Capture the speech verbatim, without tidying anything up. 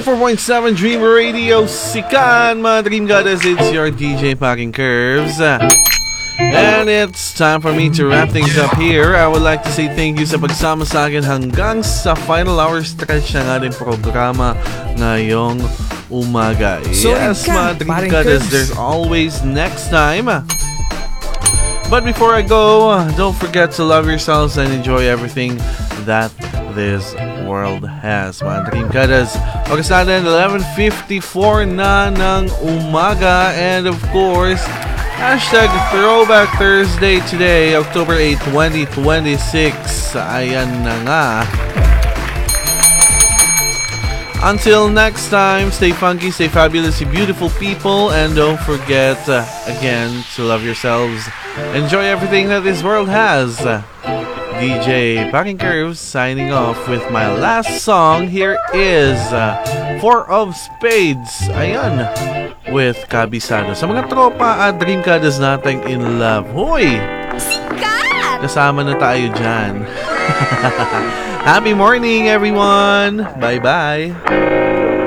four point seven Dream Radio Sikan, mga Dream Goddess. It's your D J Packing Curves. And it's time for me to wrap things up here. I would like to say thank you sa pagsama sa akin hanggang sa final hour stretch ng ating programa ngayong umaga. Yes, mga Dream Goddess, there's always next time. But before I go, don't forget to love yourselves and enjoy everything that this world has, mga Dream Goddess. Oras natin, eleven fifty-four na ng umaga. And of course, hashtag Throwback Thursday today, October eighth, twenty twenty-six. Ayan na nga. Until next time, stay funky, stay fabulous, you beautiful people. And don't forget, uh, again, to love yourselves. Enjoy everything that this world has. D J Packing Curves signing off with my last song. Here is uh, Four of Spades. Ayan. With Kabisado. Sa mga tropa at Dream Goddess natin in love. Hoy! Skat! Kasama na tayo dyan. Happy morning, everyone! Bye-bye!